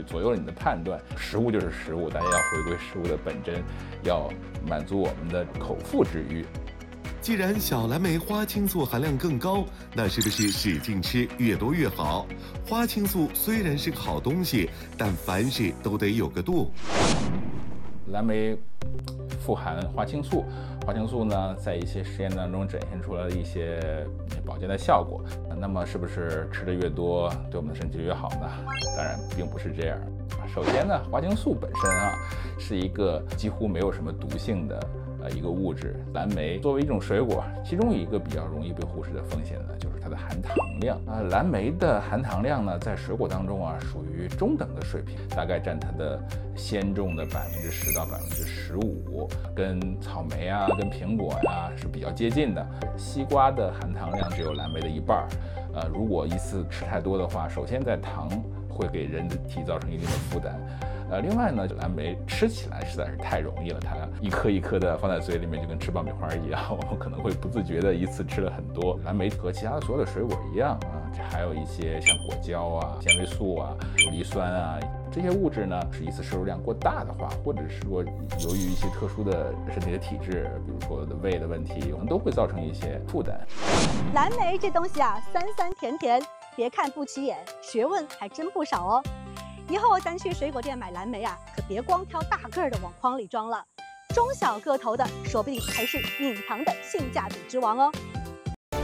左右了你的判断。食物就是食物，大家要回归食物的本真，要满足我们的口腹之欲。 既然小蓝莓花青素含量更高，那是不是使劲吃越多越好？花青素虽然是个好东西，但凡事都得有个度。 蓝莓富含花青素，花青素呢，在一些实验当中展现出了一些保健的效果。那么，是不是吃的越多，对我们的身体越好呢？当然，并不是这样。首先呢，花青素本身是一个几乎没有什么毒性的一个物质。蓝莓作为一种水果，其中有一个比较容易被忽视的风险呢，就是它的含糖量。蓝莓的含糖量呢，在水果当中属于中等的水平，大概占它的鲜重的10%到15%，跟草莓跟苹果是比较接近的。西瓜的含糖量只有蓝莓的一半。如果一次吃太多的话，首先在糖会给人的体造成一定的负担。另外呢，蓝莓吃起来实在是太容易了，它一颗一颗的放在嘴里面，就跟吃爆米花一样，我们可能会不自觉的一次吃了很多。蓝莓和其他的所有的水果一样还有一些像果胶纤维素有梨酸这些物质呢，是一次摄入量过大的话，或者是说由于一些特殊的身体的体质，比如说胃的问题，可能都会造成一些负担。 蓝莓这东西酸酸甜甜，别看不起眼，学问还真不少哦。以后咱去水果店买蓝莓可别光挑大个儿的往筐里装了，中小个头的说不定才是隐藏的性价比之王哦。